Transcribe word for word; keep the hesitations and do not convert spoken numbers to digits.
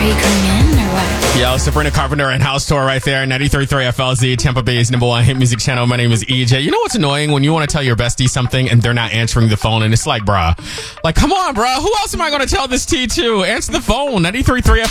Are you coming in or what? Yo, Sabrina Carpenter and House Tour right there. ninety-three point three F L Z, Tampa Bay's number one hit music channel. My name is E J. You know what's annoying? When you want to tell your bestie something and they're not answering the phone, and it's like, bruh. Like, come on, bruh. Who else am I going to tell this T to? Answer the phone. ninety-three point three F L Z.